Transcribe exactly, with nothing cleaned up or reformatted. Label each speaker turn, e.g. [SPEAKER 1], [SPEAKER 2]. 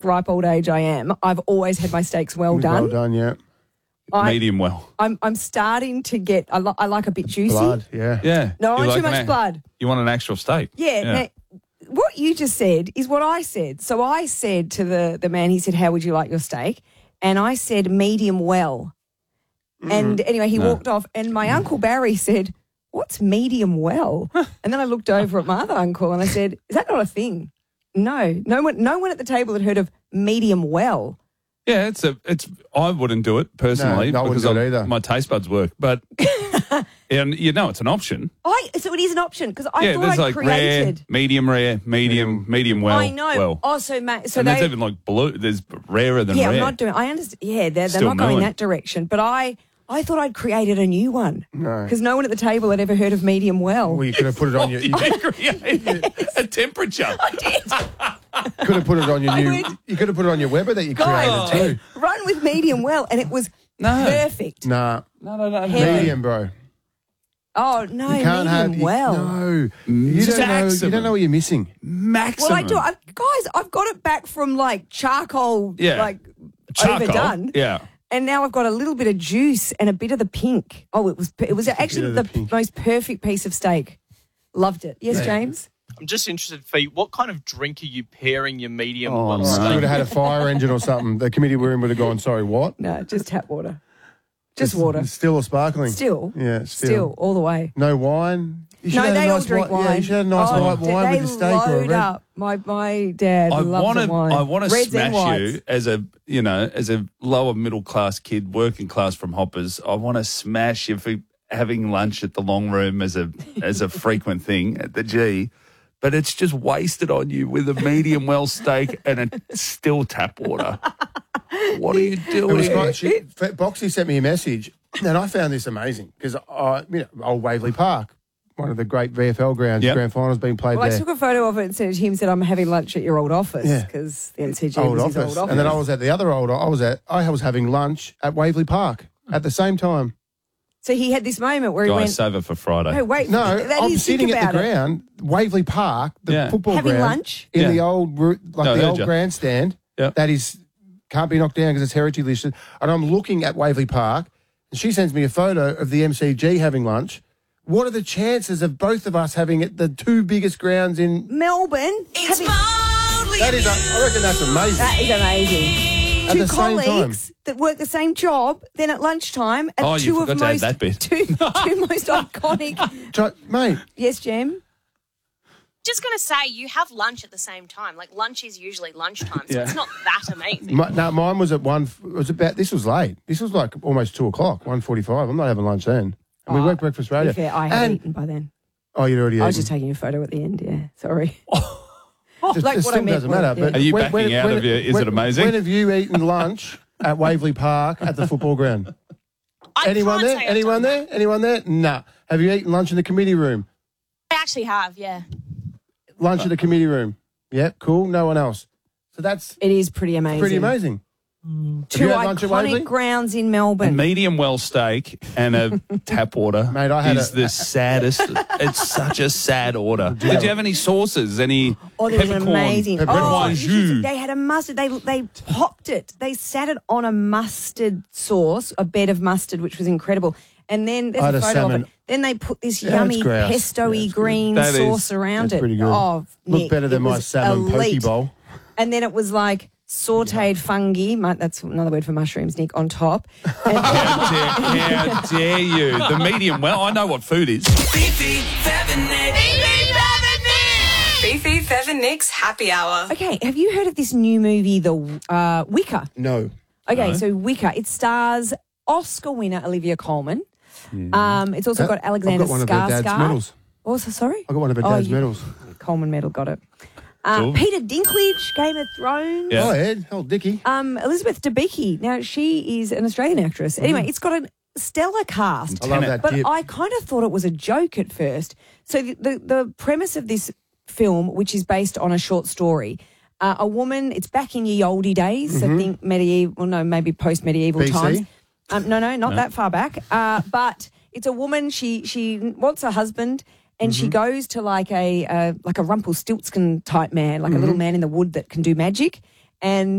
[SPEAKER 1] ripe old age I am, I've always had my steaks well done.
[SPEAKER 2] Well done, yeah.
[SPEAKER 1] I,
[SPEAKER 3] Medium well.
[SPEAKER 1] I'm I'm starting to get. I, li- I like a bit juicy.
[SPEAKER 2] Blood, yeah.
[SPEAKER 3] Yeah.
[SPEAKER 1] No, I
[SPEAKER 3] You
[SPEAKER 1] want too
[SPEAKER 3] like
[SPEAKER 1] much
[SPEAKER 3] an-
[SPEAKER 1] blood.
[SPEAKER 3] You want an actual steak.
[SPEAKER 1] Yeah. Now, what you just said is what I said. So I said to the the man. He said, "How would you like your steak?" And I said, "Medium well." Mm. And anyway, he
[SPEAKER 3] No.
[SPEAKER 1] walked off. And my uncle Barry said, "What's medium well?" And then I looked over at my other uncle and I said, "Is that not a thing?" No, no one, no one at the table had heard of medium well.
[SPEAKER 3] Yeah, it's a. It's. I wouldn't do it personally
[SPEAKER 2] No, no, I wouldn't
[SPEAKER 3] because
[SPEAKER 2] do it
[SPEAKER 3] I'm-
[SPEAKER 2] either.
[SPEAKER 3] my taste buds work. But and you know, it's an option.
[SPEAKER 1] I so it is an option because I
[SPEAKER 3] yeah,
[SPEAKER 1] thought
[SPEAKER 3] there's
[SPEAKER 1] I
[SPEAKER 3] like
[SPEAKER 1] created.
[SPEAKER 3] rare, medium rare, medium, medium well.
[SPEAKER 1] I know.
[SPEAKER 3] Well.
[SPEAKER 1] Also, ma- so
[SPEAKER 3] and
[SPEAKER 1] they.
[SPEAKER 3] there's even like blue. There's rarer than
[SPEAKER 1] yeah,
[SPEAKER 3] rare.
[SPEAKER 1] I'm not doing. I understand. Yeah, they're, they're
[SPEAKER 3] Still
[SPEAKER 1] not going
[SPEAKER 3] mooing.
[SPEAKER 1] that direction. But I, I thought I'd created a new one.
[SPEAKER 2] No.
[SPEAKER 1] Because no one at the table had ever heard of medium well.
[SPEAKER 2] Well, you could have put it on your.
[SPEAKER 3] You
[SPEAKER 2] You
[SPEAKER 3] created a temperature.
[SPEAKER 1] I did.
[SPEAKER 2] could have put it on your
[SPEAKER 1] I
[SPEAKER 2] new.
[SPEAKER 1] went-
[SPEAKER 2] You could have put it on your Weber that you
[SPEAKER 1] Guys,
[SPEAKER 2] created too.
[SPEAKER 1] run with medium well, and it was
[SPEAKER 3] No.
[SPEAKER 1] perfect.
[SPEAKER 2] Nah,
[SPEAKER 3] No, no, no.
[SPEAKER 1] Heaven.
[SPEAKER 2] medium, bro.
[SPEAKER 1] Oh no,
[SPEAKER 2] You can't
[SPEAKER 1] medium
[SPEAKER 2] have you-
[SPEAKER 1] well.
[SPEAKER 2] No, you don't know. You
[SPEAKER 3] Maximum.
[SPEAKER 2] don't know what you're missing.
[SPEAKER 3] Maximum.
[SPEAKER 1] Well, I do. I, guys, I've got it back from like charcoal,
[SPEAKER 3] Yeah.
[SPEAKER 1] like
[SPEAKER 3] Charcoal.
[SPEAKER 1] overdone.
[SPEAKER 3] Yeah.
[SPEAKER 1] And now I've got a little bit of juice and a bit of the pink. Oh, it was it was actually
[SPEAKER 2] of
[SPEAKER 1] the,
[SPEAKER 2] the pink.
[SPEAKER 1] most perfect piece of steak. Loved it. Yes, James?
[SPEAKER 4] I'm just interested, Fee, what kind of drink are you pairing your medium
[SPEAKER 3] Oh,
[SPEAKER 4] well
[SPEAKER 3] no.
[SPEAKER 2] You
[SPEAKER 4] steak?
[SPEAKER 2] would have had a fire engine or something. The committee room would have gone, sorry, what?
[SPEAKER 1] No, just tap water. Just water.
[SPEAKER 2] Still or sparkling?
[SPEAKER 1] Still.
[SPEAKER 2] Yeah, still.
[SPEAKER 1] Still, all the way.
[SPEAKER 2] No wine? You should
[SPEAKER 1] No,
[SPEAKER 2] have
[SPEAKER 1] they
[SPEAKER 2] a
[SPEAKER 1] all
[SPEAKER 2] nice
[SPEAKER 1] drink
[SPEAKER 2] white,
[SPEAKER 1] wine.
[SPEAKER 2] Yeah, you should have a nice
[SPEAKER 1] Oh,
[SPEAKER 2] white
[SPEAKER 1] they
[SPEAKER 2] wine with your steak or a
[SPEAKER 1] load
[SPEAKER 2] red.
[SPEAKER 1] up. My my dad
[SPEAKER 3] I
[SPEAKER 1] loves
[SPEAKER 3] want
[SPEAKER 1] the
[SPEAKER 3] to.
[SPEAKER 1] wine.
[SPEAKER 3] I want to
[SPEAKER 1] Reds and
[SPEAKER 3] smash
[SPEAKER 1] whites.
[SPEAKER 3] you as a, you know, as a lower middle class kid, working class from Hoppers. I want to smash you for having lunch at the Long Room as a as a frequent thing at the G, but it's just wasted on you with a medium well steak and a still tap water. What are you
[SPEAKER 2] It
[SPEAKER 3] doing?
[SPEAKER 2] was quite, she, Boxy sent me a message, and I found this amazing because I, you know, old Waverley Park, one of the great V F L grounds,
[SPEAKER 3] Yep.
[SPEAKER 2] grand finals being played
[SPEAKER 1] Well, I
[SPEAKER 2] there.
[SPEAKER 1] took a photo of it and sent it to him. Said I'm having lunch at your old office
[SPEAKER 2] Yeah.
[SPEAKER 1] because the N C G
[SPEAKER 2] Old
[SPEAKER 1] was
[SPEAKER 2] office.
[SPEAKER 1] his old office.
[SPEAKER 2] And then I was at the other old. I was at. I was having lunch at Waverley Park at the same time.
[SPEAKER 1] So he had this moment where he
[SPEAKER 3] Guys,
[SPEAKER 1] went,
[SPEAKER 3] save it for Friday.
[SPEAKER 1] "Oh wait,
[SPEAKER 2] No,
[SPEAKER 1] that
[SPEAKER 2] I'm
[SPEAKER 1] is,
[SPEAKER 2] sitting
[SPEAKER 1] think
[SPEAKER 2] at
[SPEAKER 1] about
[SPEAKER 2] the
[SPEAKER 1] it.
[SPEAKER 2] ground, Waverley Park, the
[SPEAKER 3] Yeah.
[SPEAKER 2] football
[SPEAKER 1] Having
[SPEAKER 2] ground,
[SPEAKER 1] lunch?
[SPEAKER 2] in
[SPEAKER 3] Yeah.
[SPEAKER 2] the old route, like
[SPEAKER 3] No, I
[SPEAKER 2] the
[SPEAKER 3] heard
[SPEAKER 2] old
[SPEAKER 3] you.
[SPEAKER 2] grandstand.
[SPEAKER 3] Yeah.
[SPEAKER 2] That is can't be knocked down because it's heritage listed. And I'm looking at Waverley Park, and she sends me a photo of the M C G having lunch. What are the chances of both of us having it, the two biggest grounds in?
[SPEAKER 1] Melbourne. having-
[SPEAKER 2] That is, I reckon that's amazing.
[SPEAKER 1] that is amazing.
[SPEAKER 2] At
[SPEAKER 1] Two
[SPEAKER 2] the same time.
[SPEAKER 1] colleagues that work the same job, then at lunchtime, at
[SPEAKER 3] Oh, you
[SPEAKER 1] two of
[SPEAKER 3] forgot to add
[SPEAKER 1] most
[SPEAKER 3] that bit.
[SPEAKER 1] two, two most iconic.
[SPEAKER 2] Try- Mate,
[SPEAKER 1] Yes, Jem.
[SPEAKER 5] Just going to say, you have lunch at the same time. Like, lunch is usually lunchtime, so
[SPEAKER 3] Yeah.
[SPEAKER 5] it's not that amazing.
[SPEAKER 2] my, no, mine was at one. It was about. This was late. This was like almost two o'clock, one forty-five. I'm not having lunch then. And we
[SPEAKER 1] Oh,
[SPEAKER 2] worked breakfast
[SPEAKER 1] To
[SPEAKER 2] radio.
[SPEAKER 1] be fair, I had
[SPEAKER 2] and,
[SPEAKER 1] eaten by then.
[SPEAKER 2] Oh, you'd already
[SPEAKER 1] I was
[SPEAKER 2] eaten.
[SPEAKER 1] just taking a photo at the end. Yeah, sorry.
[SPEAKER 2] Just-
[SPEAKER 1] like
[SPEAKER 2] it
[SPEAKER 1] what I
[SPEAKER 2] still
[SPEAKER 1] meant
[SPEAKER 2] doesn't
[SPEAKER 1] was-
[SPEAKER 2] matter.
[SPEAKER 1] yeah.
[SPEAKER 2] But
[SPEAKER 3] Are you
[SPEAKER 2] when-
[SPEAKER 3] backing
[SPEAKER 2] when-
[SPEAKER 3] out
[SPEAKER 2] when-
[SPEAKER 3] of your, is
[SPEAKER 2] when-
[SPEAKER 3] it amazing?
[SPEAKER 2] When have you eaten lunch at Waverley Park at the football ground?
[SPEAKER 5] I
[SPEAKER 2] Anyone
[SPEAKER 5] can't
[SPEAKER 2] there?
[SPEAKER 5] say I've
[SPEAKER 2] Anyone
[SPEAKER 5] done
[SPEAKER 2] there?
[SPEAKER 5] that.
[SPEAKER 2] Anyone there? Nah. Have you eaten lunch in the committee room?
[SPEAKER 5] I actually have, yeah.
[SPEAKER 2] Lunch in the committee room. Yeah, cool. No one else. So that's
[SPEAKER 1] It is pretty amazing.
[SPEAKER 2] pretty amazing.
[SPEAKER 1] Two
[SPEAKER 2] you had lunch at Waverley?
[SPEAKER 1] iconic grounds in
[SPEAKER 3] A
[SPEAKER 1] Melbourne.
[SPEAKER 3] medium well steak and a tap water
[SPEAKER 2] Mate, I had
[SPEAKER 3] is
[SPEAKER 2] a-
[SPEAKER 3] the saddest. It's such a sad order. Did you have any sauces? Any
[SPEAKER 1] Oh, there was an
[SPEAKER 3] peppercorn?
[SPEAKER 1] amazing.
[SPEAKER 2] pepper- red
[SPEAKER 1] Oh,
[SPEAKER 3] wine
[SPEAKER 1] you should
[SPEAKER 3] jus.
[SPEAKER 1] see- they had a mustard. They they popped it. They sat it on a mustard sauce, a bed of mustard, which was incredible. And then there's
[SPEAKER 2] I had
[SPEAKER 1] a
[SPEAKER 2] a
[SPEAKER 1] photo
[SPEAKER 2] salmon.
[SPEAKER 1] of it. Then they put this
[SPEAKER 2] Yeah,
[SPEAKER 1] yummy
[SPEAKER 2] it's grouse.
[SPEAKER 1] pesto-y
[SPEAKER 2] Yeah, it's good.
[SPEAKER 1] green
[SPEAKER 3] That is-
[SPEAKER 1] sauce around
[SPEAKER 2] That's
[SPEAKER 1] it.
[SPEAKER 2] pretty good.
[SPEAKER 1] Oh,
[SPEAKER 2] Looked
[SPEAKER 1] Nick,
[SPEAKER 2] better than
[SPEAKER 1] it
[SPEAKER 2] my
[SPEAKER 1] was
[SPEAKER 2] salmon poke
[SPEAKER 1] elite.
[SPEAKER 2] bowl.
[SPEAKER 1] And then it was like sautéed fungi. mu- That's another word for mushrooms, Nick, on top. And
[SPEAKER 3] How dare, how dare you? The medium well. I know what food is.
[SPEAKER 6] Fifi, Fev and Nick. Fifi, Fev and Nick's Happy Hour.
[SPEAKER 1] okay, have you heard of this new movie, The uh, Wicker?
[SPEAKER 2] No.
[SPEAKER 1] Okay,
[SPEAKER 3] No.
[SPEAKER 1] so Wicker. It stars Oscar winner Olivia Colman. Um, it's also
[SPEAKER 2] Uh,
[SPEAKER 1] got Alexander
[SPEAKER 2] I've got one of her dad's
[SPEAKER 1] Skarsgård.
[SPEAKER 2] medals.
[SPEAKER 1] Also, sorry?
[SPEAKER 2] I got one of her
[SPEAKER 1] Oh,
[SPEAKER 2] dad's
[SPEAKER 1] you-
[SPEAKER 2] medals.
[SPEAKER 1] Coleman medal, got it. Uh,
[SPEAKER 3] Cool.
[SPEAKER 1] Peter Dinklage, Game of Thrones.
[SPEAKER 3] Yeah.
[SPEAKER 2] Go ahead. Oh, Dickie.
[SPEAKER 1] Um, Elizabeth Debicki. Now, she is an Australian actress. Anyway, it's got a stellar cast.
[SPEAKER 2] I love that
[SPEAKER 1] But
[SPEAKER 2] dip.
[SPEAKER 1] I kind of thought it was a joke at first. So the, the, the premise of this film, which is based on a short story, uh, a woman, it's back in ye olde days, I think medieval, well, no, maybe post-medieval
[SPEAKER 2] B C?
[SPEAKER 1] times. Um, no, no, not that far back. Uh, but it's a woman, she she wants a husband, and she goes to like a uh, like a Rumpelstiltskin type man, like a little man in the wood that can do magic. And